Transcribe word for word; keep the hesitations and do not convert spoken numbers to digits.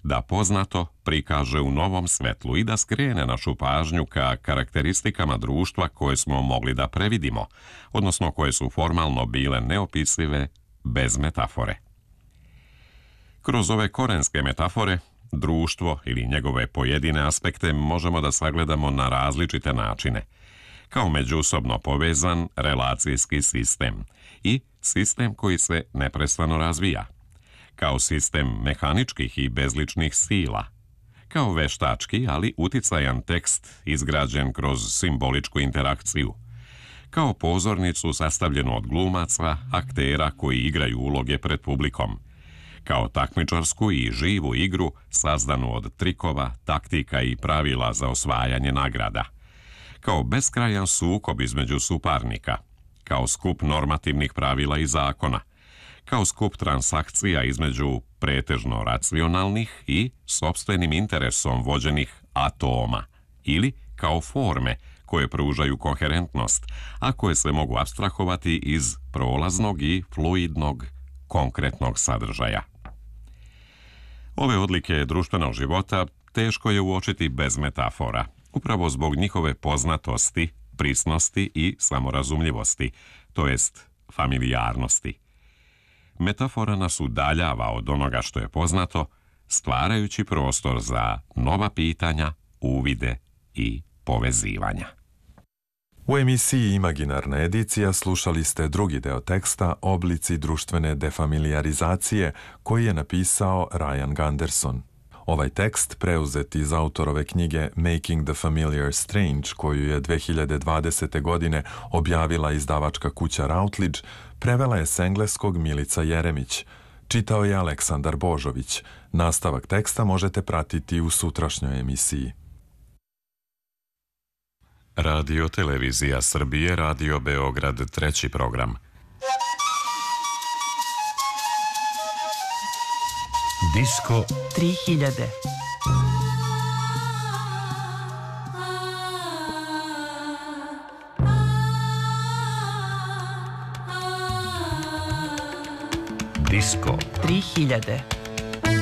da poznato prikaže u novom svetlu i da skrene našu pažnju ka karakteristikama društva koje smo mogli da previdimo, odnosno koje su formalno bile neopisive bez metafore. Kroz ove korenske metafore, društvo ili njegove pojedine aspekte možemo da sagledamo na različite načine, kao međusobno povezan relacijski sistem i sistem koji se neprestano razvija, kao sistem mehaničkih i bezličnih sila, kao veštački, ali uticajan tekst izgrađen kroz simboličku interakciju, kao pozornicu sastavljenu od glumaca, aktera koji igraju uloge pred publikom, kao takmičarsku i živu igru sazdanu od trikova, taktika i pravila za osvajanje nagrada, kao beskrajan sukob između suparnika, kao skup normativnih pravila i zakona, kao skup transakcija između pretežno racionalnih i sopstvenim interesom vođenih atoma, ili kao forme koje pružaju koherentnost, a koje se mogu apstrahovati iz prolaznog i fluidnog konkretnog sadržaja. Ove odlike društvenog života teško je uočiti bez metafora, upravo zbog njihove poznatosti, prisnosti i samorazumljivosti, to jest familijarnosti. Metafora nas udaljava od onoga što je poznato, stvarajući prostor za nova pitanja, uvide i povezivanja. U emisiji Imaginarna edicija slušali ste drugi deo teksta Oblici društvene defamiliarizacije koji je napisao Ryan Gunderson. Ovaj tekst, preuzet iz autorove knjige Making the Familiar Strange, koju je dve hiljade dvadesete. godine objavila izdavačka kuća Routledge, prevela je s engleskog Milica Jeremić. Čitao je Aleksandar Božović. Nastavak teksta možete pratiti u sutrašnjoj emisiji. Radio Televizija Srbije, Radio Beograd, treći program. Disko tri hiljade. Disko tri hiljade.